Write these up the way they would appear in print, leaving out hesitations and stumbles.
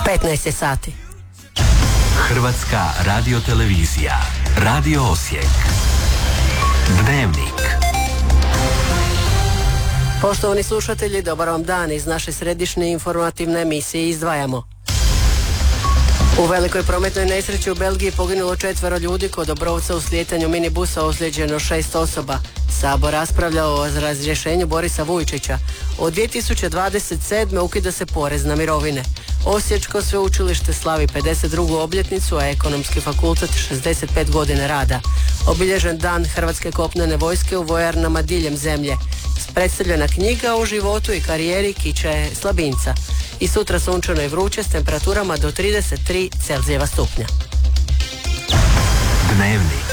15 je sati. Hrvatska radiotelevizija. Radio Osijek. Dnevnik. Poštovani slušatelji, dobar vam dan. Iz naše središnje informativne emisije izdvajamo. U velikoj prometnoj nesreći u Belgiji poginulo 4 ljudi, kod Obrovca u slijetanju minibusa ozlijeđeno 6 osoba. Sabor raspravljao o razrješenju Borisa Vujčića. Od 2027. ukida se porez na mirovine. Osječko sveučilište slavi 52. obljetnicu, a Ekonomski fakultet 65 godina rada. Obilježen dan Hrvatske kopnene vojske u vojarnama diljem zemlje. Predstavljena knjiga o životu i karijeri Kiče Slabinca. I sutra sunčano i vruće s temperaturama do 33 Celzijeva stupnja. Dnevnik.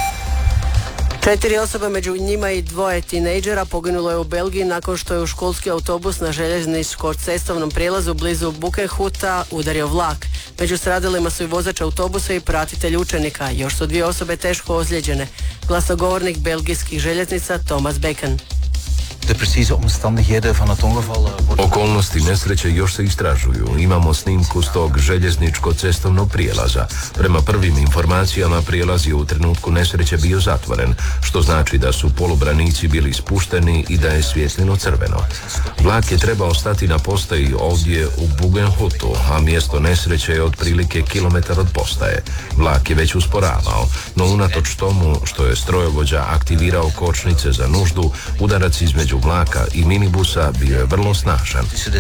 4 osobe, među njima i 2 tinejdžera, poginulo je u Belgiji nakon što je u školski autobus na željezničko-cestovnom prijelazu blizu Bukenhuta udario vlak. Među stradalima su i vozač autobusa i pratitelj učenika. Još su 2 osobe teško ozlijeđene. Glasnogovornik belgijskih željeznica Thomas Bacon. De precieze omstandigheden van het ongeval Okolnosti nesreće još se istražuju. Imamo snimku s tog željezničko-cestovnog prijelaza. Prema prvim informacijama prijelaz je u trenutku nesreće bio zatvoren, što znači da su polubranici bili spušteni i da je svjetlino crveno. Vlak je trebao stati na postaji ovdje u Bugenhutu, a mjesto nesreće je otprilike kilometar od postaje. Vlak je već usporavao, no unatoč tomu što je strojovođa aktivirao kočnice za nuždu, udarac između vlaka i minibusa bio je vrlo snažan.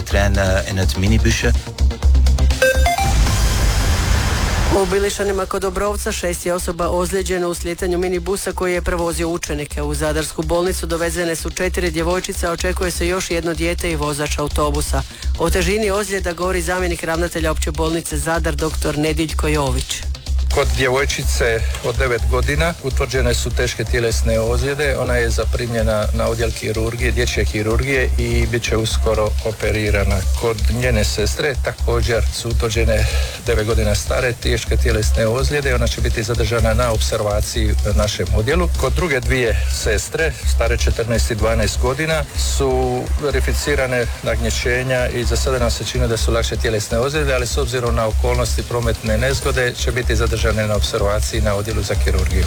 U Bilišanima kod Obrovca 6 je osoba ozlijeđeno u slijetanju minibusa koji je prevozio učenike. U Zadarsku bolnicu dovezene su 4 djevojčice, a očekuje se još jedno dijete i vozač autobusa. O težini ozljeda govori zamjenik ravnatelja opće bolnice Zadar, dr. Nediljko Jović. Kod djevojčice od 9 godina utvrđene su teške tjelesne ozljede. Ona je zaprimljena na odjel kirurgije, dječje kirurgije i bit će uskoro operirana. Kod njene sestre također su utvrđene 9 godina stare teške tjelesne ozljede. Ona će biti zadržana na opservaciji u našem odjelu. Kod druge 2 sestre, stare 14 i 12 godina, su verificirane nagnječenja i za sada nam se čini da su lakše tjelesne ozljede, ali s obzirom na okolnosti prometne nezgode će biti zadržane na opservaciji na odjelu za kirurgiju.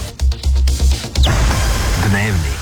Dnevnik.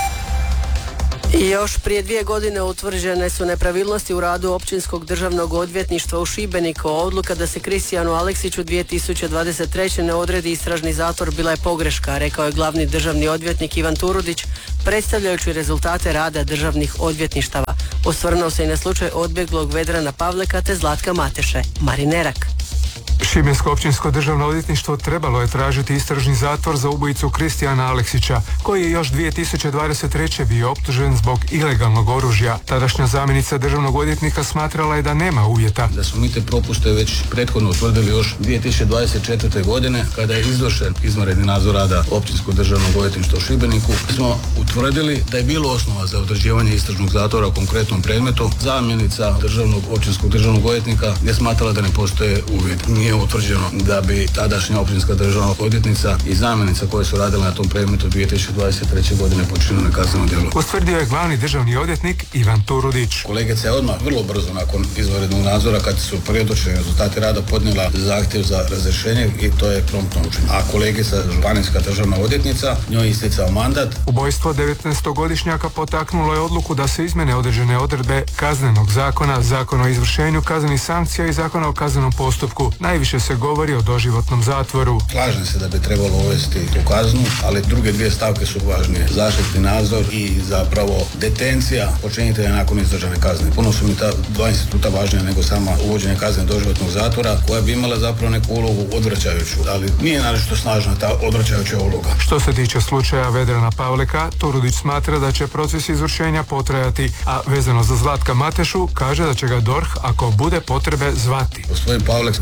I još prije 2 godine utvrđene su nepravilnosti u radu Općinskog državnog odvjetništva u Šibeniku. Odluka da se Kristijanu Aleksiću 2023. ne odredi istražni zatvor bila je pogreška, rekao je glavni državni odvjetnik Ivan Turudić, predstavljajući rezultate rada državnih odvjetništava. Osvrnuo se i na slučaj odbjeglog Vedrana Pavleka te Zlatka Mateše. Marinerak. Šibensko općinsko državno odvjetništvo trebalo je tražiti istražni zatvor za ubojicu Kristijana Aleksića, koji je još 2023. bio optužen zbog ilegalnog oružja. Tadašnja zamjenica državnog odvjetnika smatrala je da nema uvjeta. Da smo mi te propuste već prethodno utvrdili još 2024. godine, kada je izvršen izvanredni nadzor rada Općinskog državnog odvjetništva u Šibeniku, smo utvrdili da je bilo osnova za određivanje istražnog zatvora u konkretnom predmetu. Zamjenica općinskog državnog odvjetnika je smatrala da ne postoje uvjeti. Nije utvrđeno da bi tadašnja općinska državna odvjetnica i zamjenica koje su radile na tom predmetu 2023. godine počinile kazneno djelo. Ustvrdio je glavni državni odvjetnik Ivan Turudić. Kolegica je odmah vrlo brzo nakon izvanrednog nadzora, kad su predočeni rezultati rada, podnijela zahtjev za razrješenje i to je promptno učinjeno. A kolegica, županijska državna odvjetnica, njoj je isticao mandat. Ubojstvo 19-godišnjaka potaknulo je odluku da se izmene određene odredbe Kaznenog zakona, Zakona o izvršenju kaznenih sankcija i Zakona o kaznenom postupku. Najviše se govori o doživotnom zatvoru. Slažem se da bi trebalo uvesti tu kaznu, ali druge 2 stavke su važnije. Zaštitni nadzor i zapravo detencija počinitelja nakon izdržane kazne. Puno su mi ta 2 instituta važnija nego sama uvođenje kazne doživotnog zatvora, koja bi imala zapravo neku ulogu odvraćajuću, ali nije naročito snažna ta odvraćajuća uloga. Što se tiče slučaja Vedrana Pavleka, Turudić smatra da će proces izvršenja potrajati, a vezano za Zlatka Matešu kaže da će ga DORH, ako bude potrebe, zvati. Gospodin Pavlek je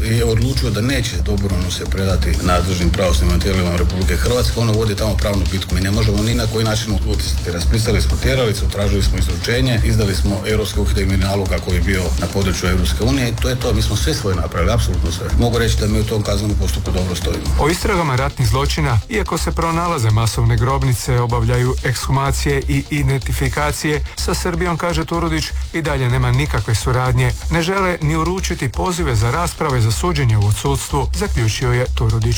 odlučio da neće Dobronu se predati nadležnim pravosudnim tijelima Republike Hrvatske, ono vodi tamo pravnu bitku. Mi ne možemo ni na koji način utjecati. Raspisali smo tjeralicu, tražili smo izručenje, izdali smo europski uhidbeni nalog kako je bio na području Europske unije i to je to. Mi smo sve svoje napravili, apsolutno sve. Mogu reći da mi u tom kaznenom postupku dobro stojimo. O istragama ratnih zločina, iako se pronalaze masovne grobnice, obavljaju ekshumacije i identifikacije, sa Srbijom, kaže Turudić, i dalje nema nikakve suradnje. Ne žele ni uručiti pozive za rasprave za suđenje u odsudstvu, zaključio je Turudić.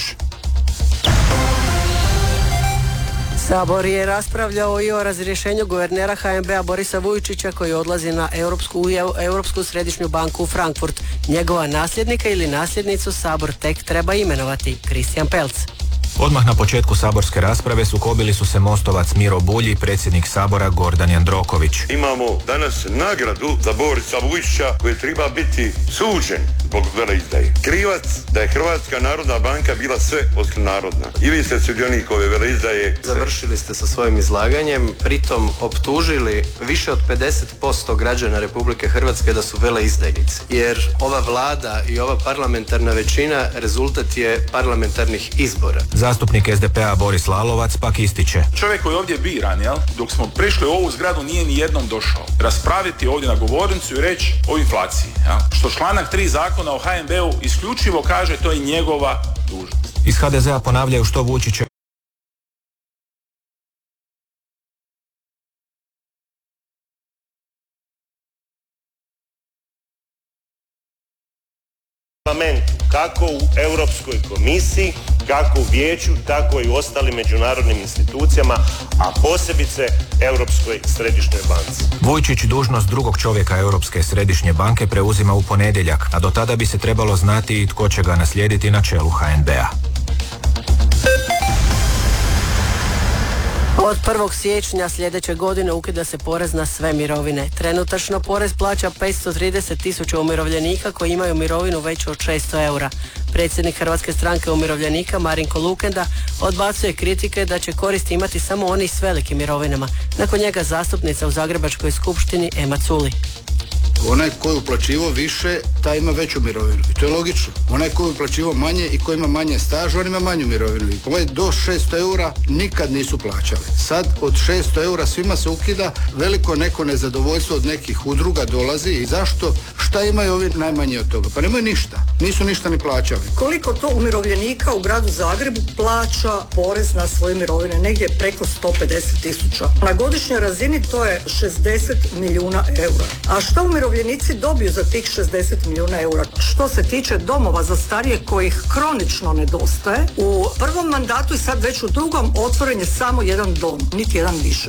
Sabor je raspravljao i o razrješenju guvernera HNB-a Borisa Vujčića koji odlazi na Europsku središnju banku u Frankfurt. Njegova nasljednika ili nasljednicu Sabor tek treba imenovati. Kristijan Pelc. Odmah na početku saborske rasprave sukobili su se mostovac Miro Bulj i predsjednik Sabora Gordan Jandroković. Imamo danas nagradu za Borisa Vujčića koji treba biti suđen zbog veleizdaje. Krivac da je Hrvatska narodna banka bila sve osim narodna. I vi ste sudionik ove veleizdaje. Završili ste sa svojim izlaganjem, pritom optužili više od 50% građana Republike Hrvatske da su veleizdajnici. Jer ova vlada i ova parlamentarna većina rezultat je parlamentarnih izbora. Zastupnik SDP-a Boris Lalovac pak ističe. Čovjek koji je ovdje biran, dok smo prišli u ovu zgradu nije ni jednom došao raspraviti ovdje na govornicu i reći o inflaciji. Što članak 3 zakona o HNB-u isključivo kaže, to je njegova dužnost. Iz HDZ-a ponavljaju što Vučić parlamentu, kako u Europskoj komisiji, kako u vijeću, tako i u ostalim međunarodnim institucijama, a posebice Europskoj središnjoj banci. Vujčić dužnost drugog čovjeka Europske središnje banke preuzima u ponedjeljak, a do tada bi se trebalo znati i tko će ga naslijediti na čelu HNB-a. Od 1. siječnja sljedeće godine ukida se porez na sve mirovine. Trenutačno porez plaća 530.000 umirovljenika koji imaju mirovinu veću od 600 eura. Predsjednik Hrvatske stranke umirovljenika Marinko Lukenda odbacuje kritike da će koristi imati samo oni s velikim mirovinama. Nakon njega zastupnica u Zagrebačkoj skupštini Ema Culi. Onaj koji je uplaćivao više, taj ima veću mirovinu. I to je logično. Onaj koji je uplaćivao manje i koji ima manje staža, on ima manju mirovinu. I ovaj do 600 eura nikad nisu plaćali. Sad od 600 eura svima se ukida, veliko neko nezadovoljstvo od nekih udruga dolazi. I zašto? Šta imaju ovi najmanje od toga? Pa nemaju ništa. Nisu ništa ni plaćali. Koliko to umirovljenika u gradu Zagrebu plaća porez na svoje mirovine? Negdje preko 150.000. Na godišnjoj razini to je 60 milijuna eura. A što umirovljenici dobiju za tih 60 milijuna eura? Što se tiče domova za starije kojih kronično nedostaje, u prvom mandatu i sad već u drugom otvoren je samo jedan dom, niti jedan više.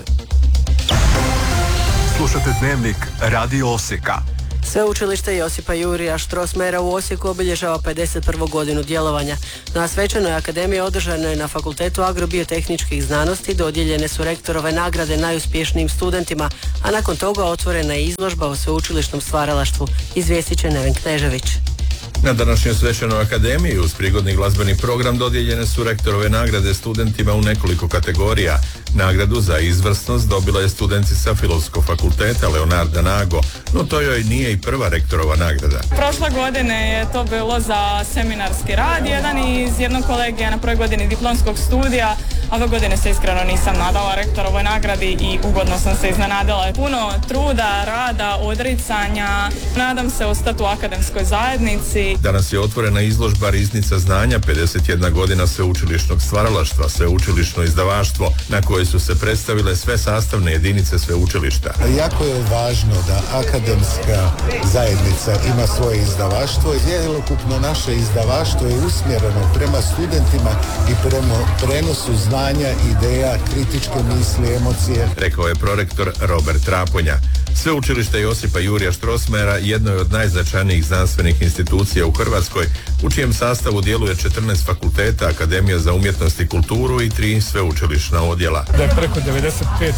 Slušate Dnevnik Radio Osijeka. Sveučilište Josipa Jurija Strossmayera u Osijeku obilježava 51. godinu djelovanja. Na svečanoj akademiji održanoj na Fakultetu agrobiotehničkih znanosti dodijeljene su rektorove nagrade najuspješnijim studentima, a nakon toga otvorena je izložba o sveučilišnom stvaralaštvu, izvijestit će Neven Knežević. Na današnjoj svečanoj akademiji uz prigodni glazbeni program dodijeljene su rektorove nagrade studentima u nekoliko kategorija. Nagradu za izvrsnost dobila je studentica Filozofskog fakulteta Leonarda Nago, no to joj nije i prva rektorova nagrada. Prošle godine je to bilo za seminarski rad, jedan iz jednog kolegija na prvoj godini diplomskog studija. Ove godine se iskreno nisam nadala rektorovoj nagradi i ugodno sam se iznenadila. Puno truda, rada, odricanja. Nadam se ostati u akademskoj zajednici. Danas je otvorena izložba Riznica znanja, 51 godina sveučilišnog stvaralaštva, sveučilišno izdavaštvo, na kojoj su se predstavile sve sastavne jedinice sveučilišta. Jako je važno da akademska zajednica ima svoje izdavaštvo. Cjelokupno naše izdavaštvo je usmjereno prema studentima i prema prenosu znanja, ideja, kritičke misli, emocije. Rekao je prorektor Robert Raponja. Sveučilište Josipa Jurija Strossmayera jedno je od najznačajnijih znanstvenih institucija u Hrvatskoj, u čijem sastavu djeluje 14 fakulteta, Akademija za umjetnost i kulturu i 3 sveučilišna odjela. Da je preko 95.000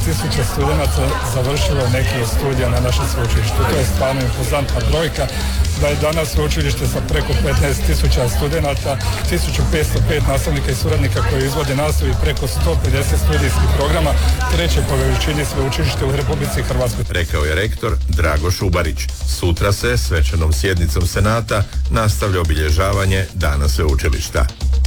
studenata završilo neke studije na našem sveučilištu. To je stvarno impozantna brojka. da je danas sveučilište sa preko 15.000 studenata, 1505 nastavnika i suradnika koji izvode nastavu i preko 150 studijskih programa, treće po veličini sveučilište u Republici Hrvatskoj. Rekao je rektor Drago Šubarić. Sutra se svečanom sjednicom Senata nastavlja obilježavanje Dana sveučilišta.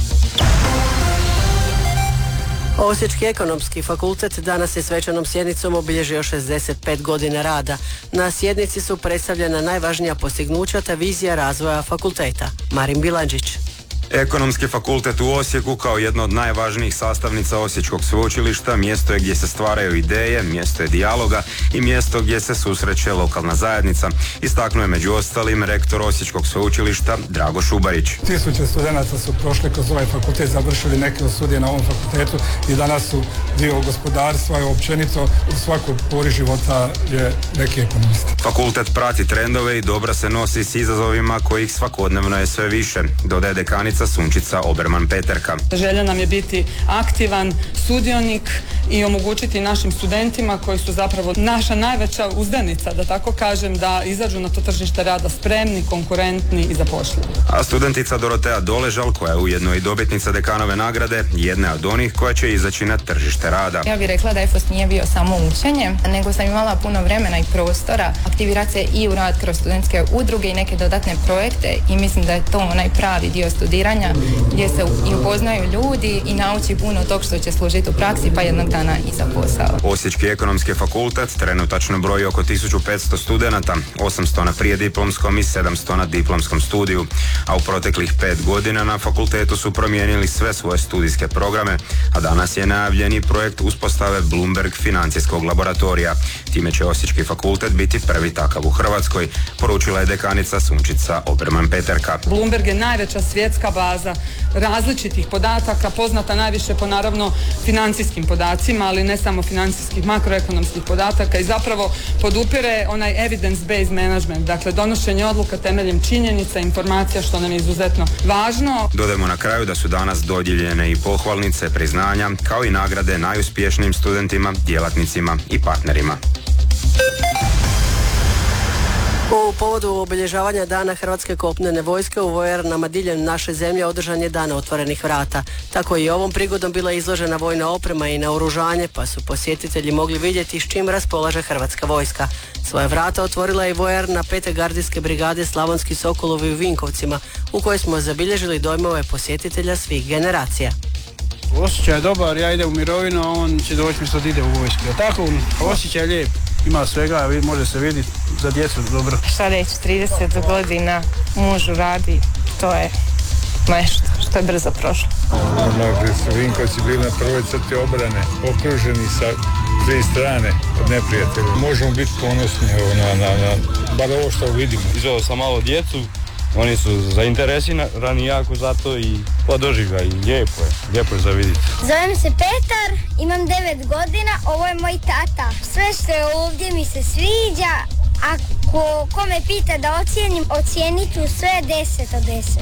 Osječki ekonomski fakultet danas je svečanom sjednicom obilježio 65 godina rada. Na sjednici su predstavljena najvažnija postignuća te vizija razvoja fakulteta. Marin Bilandžić. Ekonomski fakultet u Osijeku kao jedno od najvažnijih sastavnica Osječkog sveučilišta mjesto je gdje se stvaraju ideje, mjesto je dijaloga i mjesto gdje se susreće lokalna zajednica. Istaknuo je među ostalim rektor Osječkog sveučilišta Drago Šubarić. 1000 studenata su prošli kroz ovaj fakultet, završili neke od studija na ovom fakultetu i danas su dio gospodarstva i općenito u svakoj pori života je neki ekonomist. Fakultet prati trendove i dobro se nosi s izazovima kojih svakodnevno je sve više, dodaje dekanica Sunčica Oberman-Peterka. Želja nam je biti aktivan sudionik i omogućiti našim studentima koji su zapravo naša najveća uzdanica, da tako kažem, da izađu na to tržište rada spremni, konkurentni i zapošljivi. A studentica Dorotea Doležal, koja je ujedno i dobitnica dekanove nagrade, jedna je od onih koja će izaći na tržište rada. Ja bih rekla da EFOS nije bio samo učenje, nego sam imala puno vremena i prostora aktivirati se i u rad kroz studentske udruge i neke dodatne projekte i mislim da je to onaj pravi dio studiranja gdje se i upoznaju ljudi i nauči puno tog što će služiti u praksi pa jednog dana i za posao. Osječki ekonomski fakultet trenutačno broji oko 1500 studenata, 800 na prijediplomskom i 700 na diplomskom studiju, a u proteklih 5 godina na fakultetu su promijenili sve svoje studijske programe, a danas je najavljeni projekt uspostave Bloomberg financijskog laboratorija. Time će Osječki fakultet biti prvi takav u Hrvatskoj, poručila je dekanica Sunčica Oberman-Peterka. Bloomberg je najveća svjetska baza različitih podataka, poznata najviše po naravno financijskim podacima, ali ne samo financijskih, makroekonomskih podataka i zapravo podupire onaj evidence-based management, dakle donošenje odluka temeljem činjenica, informacija, što nam je izuzetno važno. Dodajmo na kraju da su danas dodijeljene i pohvalnice, priznanja, kao i nagrade najuspješnijim studentima, djelatnicima i partnerima. U povodu obilježavanja Dana Hrvatske kopnene vojske u vojarnama diljem naše zemlje održan je Dan otvorenih vrata. Tako i ovom prigodom bila izložena vojna oprema i naoružanje, pa su posjetitelji mogli vidjeti s čim raspolaže Hrvatska vojska. Svoje vrata otvorila je vojarna 5. gardijske brigade Slavonski Sokolovi u Vinkovcima, u kojoj smo zabilježili dojmove posjetitelja svih generacija. Osjećaj je dobar, ja idem u mirovinu, a on će doći mi da ide u vojsku. Tako, osjećaj je lijep. Ima svega, može se vidjeti, za djecu dobro. Šta reći, 30 godina mužu radi, to je nešto što je brzo prošlo. Gdje su Vinkovci bili na prvoj crti obrane, okruženi sa 3 strane od neprijatelja. Možemo biti ponosni na bar ovo što vidimo. Izveo sam malo djecu, oni su zainteresirani jako za to i doživljaj, lijepo je za vidjeti. Zovem se Petar, imam 9 godina, ovo je moj tata. Sve što je ovdje mi se sviđa, ako ko me pita da ocijenim, ocijenit ću sve 10 od 10.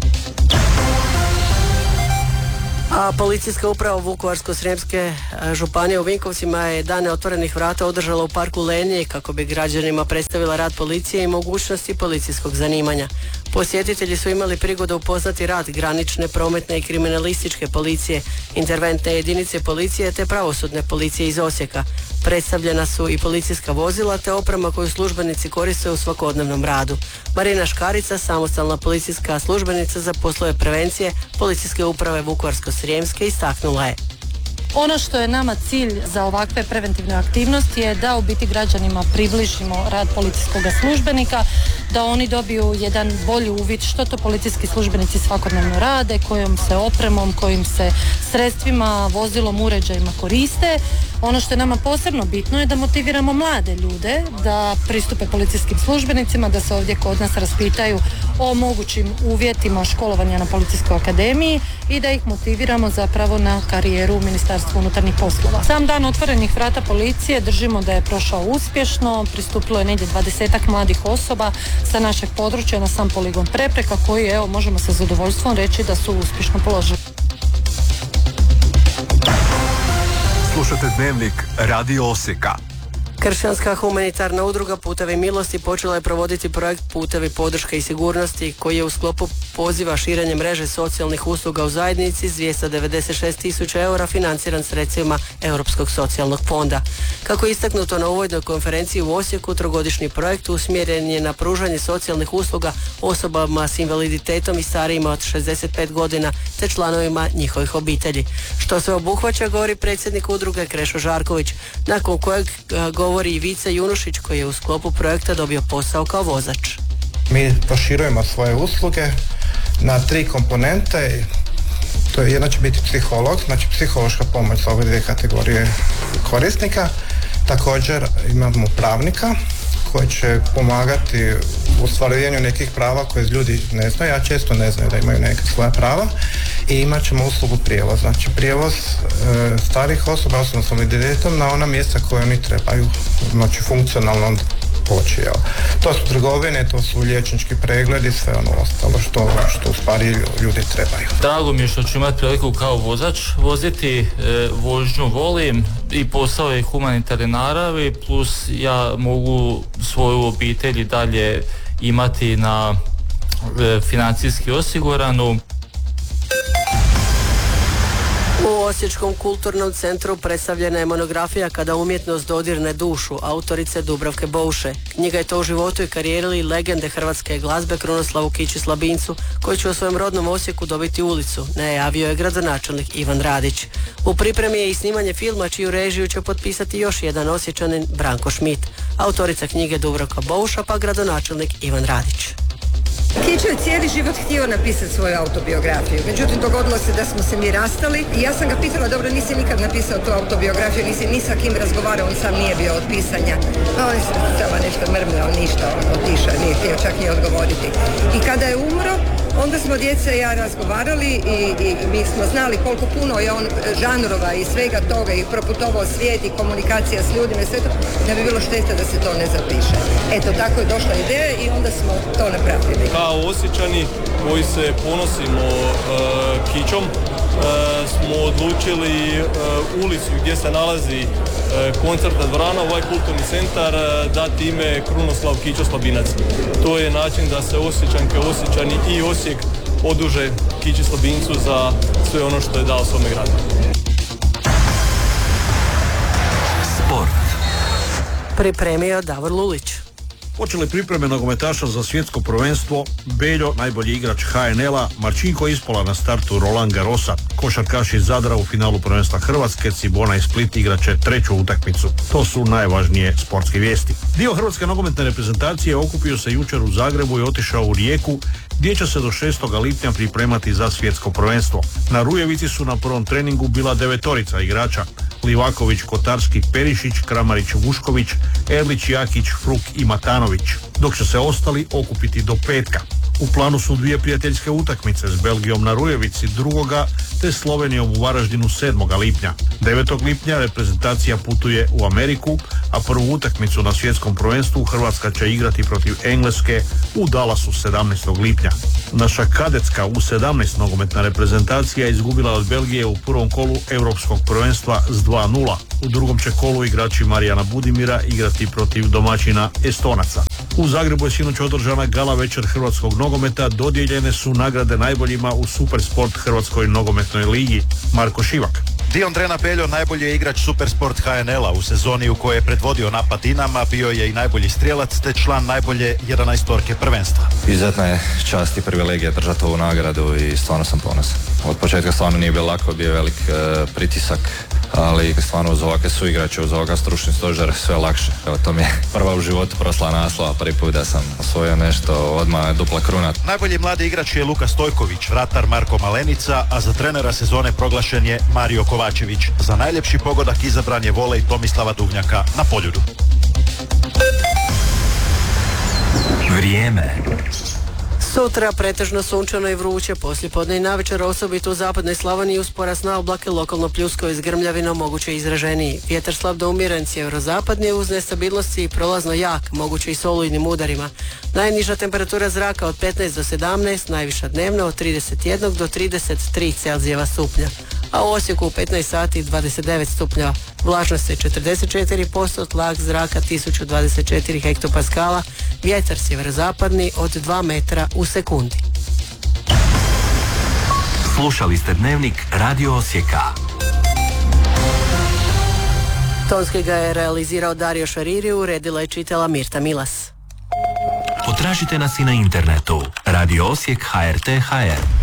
A policijska uprava Vukovarsko-srijemske županije u Vinkovcima je Dane otvorenih vrata održala u parku Lenje kako bi građanima predstavila rad policije i mogućnosti policijskog zanimanja. Posjetitelji su imali prigodu upoznati rad granične, prometne i kriminalističke policije, interventne jedinice policije te pravosudne policije iz Osijeka. Predstavljena su i policijska vozila te oprema koju službenici koriste u svakodnevnom radu. Marina Škarica, samostalna policijska službenica za poslove prevencije Policijske uprave Vukovarsko-srijemske, istaknula je: Ono što je nama cilj za ovakve preventivne aktivnosti je da u biti građanima približimo rad policijskog službenika, da oni dobiju jedan bolji uvid što to policijski službenici svakodnevno rade, kojom se opremom, kojim se sredstvima, vozilom, uređajima koriste. Ono što je nama posebno bitno je da motiviramo mlade ljude da pristupe policijskim službenicima, da se ovdje kod nas raspitaju o mogućim uvjetima školovanja na Policijskoj akademiji i da ih motiviramo zapravo na karijeru u Ministarstvu unutarnjih poslova. Sam Dan otvorenih vrata policije držimo da je prošao uspješno, pristupilo je negdje 20-ak mladih osoba sa našeg područja na sam poligon Prepreka koji, evo, možemo sa zadovoljstvom reći da su uspješno položili. Slušate Dnevnik Radio Osijeka. Kršćanska humanitarna udruga Putevi milosti počela je provoditi projekt Putevi podrške i sigurnosti koji je u sklopu poziva širenje mreže socijalnih usluga u zajednici s 296.000 eura financiran sredstvima Europskog socijalnog fonda. Kako je istaknuto na uvodnoj konferenciji u Osijeku, trogodišnji projekt usmjeren je na pružanje socijalnih usluga osobama s invaliditetom i starijima od 65 godina te članovima njihovih obitelji. Što se obuhvaća, govori predsjednik udruge Krešo Žarković, nakon kojeg govori i Vice Junušić koji je u sklopu projekta dobio posao kao vozač. Mi proširujemo svoje usluge na 3 komponente. To je jedna će biti psiholog, znači psihološka pomoć za ove 2 kategorije korisnika. Također imamo pravnika koji će pomagati u ostvarivanju nekih prava koje ljudi ne znaju, a često ne znaju da imaju neka svoja prava. I imat ćemo uslugu prijevoz, znači prijevoz starih osoba, osoba s invaliditetom na ona mjesta koje oni trebaju, znači funkcionalno poći. To su trgovine, to su liječnički pregledi, sve ono ostalo što u stvari ljudi trebaju. Drago mi je što ću imati priliku kao vozač voziti, vožnju volim i posao je humanitarne naravi, plus ja mogu svoju obitelj i dalje imati na financijski osiguranu. U Osječkom kulturnom centru predstavljena je monografija Kada umjetnost dodirne dušu, autorice Dubravke Bouše. Knjiga je to o životu i karijeri legende hrvatske glazbe Krunoslavu Kići Slabincu, koji će u svojem rodnom Osijeku dobiti ulicu, najavio je gradonačelnik Ivan Radić. U pripremi je i snimanje filma čiju režiju će potpisati još jedan Osječanin, Branko Šmit. Autorica knjige Dubravka Bouša, pa gradonačelnik Ivan Radić. Kićo je cijeli život htio napisati svoju autobiografiju, međutim dogodilo se da smo se mi rastali i ja sam ga pitala, dobro, nisi nikad napisao tu autobiografiju, nisi ni sa kim razgovarao, on sam nije bio od pisanja. On je samo nešto mrmljao, ništa, otišao, nije htio čak ni odgovoriti. I kada je umro, onda smo djeca i ja razgovarali i mi smo znali koliko puno je on žanrova i svega toga i proputovao svijet i komunikacija s ljudima i sve to, da bi bilo šteta da se to ne zapiše. Eto, tako je došla ideja i onda smo to napravili. Kao Osječani koji se ponosimo Kićom smo odlučili ulicu gdje se nalazi koncertna dvorana, ovaj kulturni centar, dati ime Krunoslav Kićo Slabinac. To je način da se Osječanke, Osječani i Osijek oduže Kići Slabincu za sve ono što je dao svome gradu. Sport. Pripremio Davor Lulić. Počeli pripreme nogometaša za svjetsko prvenstvo, Beljo, najbolji igrač HNL-a, Marčinko Ispola na startu Roland Garrosa, košarkaš iz Zadra u finalu prvenstva Hrvatske, Cibona i Split igraće 3. utakmicu. To su najvažnije sportske vijesti. Dio hrvatske nogometne reprezentacije okupio se jučer u Zagrebu i otišao u Rijeku, gdje će se do 6. lipnja pripremati za svjetsko prvenstvo. Na Rujevici su na prvom treningu bila 9 igrača: Livaković, Kotarski, Perišić, Kramarić, Vušković, Erlić, Jakić, Fruk i Matanović, dok će se ostali okupiti do petka. U planu su 2 prijateljske utakmice s Belgijom na Rujevici 2. te Slovenijom u Varaždinu 7. lipnja. 9. lipnja reprezentacija putuje u Ameriku, a prvu utakmicu na svjetskom prvenstvu Hrvatska će igrati protiv Engleske u Dallasu 17. lipnja. Naša kadetska U17 nogometna reprezentacija izgubila od Belgije u prvom kolu europskog prvenstva s 2:0. U drugom će kolu igrači Marijana Budimira igrati protiv domaćina Estonaca. U Zagrebu je sinoć održana gala večer hrvatskog nogometa, dodijeljene su nagrade najboljima u Supersport Hrvatskoj nogometnoj ligi. Marko Šivak. Dion Drena Beljo najbolji je igrač Supersport HNL-a u sezoni u kojoj je predvodio napad Dinama, bio je i najbolji strijelac te član najbolje 11 prvenstva. Izuzetna je čast i privilegija držati ovu nagradu i stvarno sam ponosan. Od početka stvarno nije bilo lako, bio je velik pritisak, ali stvarno uz ovakve suigrače, uz ovakav stručni stožer sve lakše. Evo, to mi je prva u životu proslava naslova, prvi put da sam osvojio nešto, odmah dupla kruna. Najbolji mladi igrač je Luka Stojković, vratar Marko Malenica, a za trenera sezone proglašen je Mario Kovačević. Za najljepši pogodak izabran je volej Tomislava Duvnjaka na Poljudu. Vrijeme. Sutra pretežno sunčano i vruće, poslijepodne i navečer osobito u zapadnoj Slavoniji uz porast na oblake, lokalno pljuskao i s grmljavinom, moguće izraženiji. Vjetar slab do umjeren sjeverozapadni uz nestabilnosti i prolazno jak, moguće i s olujnim udarima. Najniža temperatura zraka od 15 do 17, najviša dnevna od 31 do 33 Celzijeva stupnja. a u Osijeku u 15 sati 29 stupnjeva, vlažnost je 44%, tlak zraka 1024 hektopaskala, vjetar sjeverozapadni od 2 metra u sekundi. Slušali ste Dnevnik Radio Osijeka. Tonski ga je realizirao Dario Šariri, uredila i čitala Mirta Milas. Potražite nas i na internetu radioosijek.hr.hr.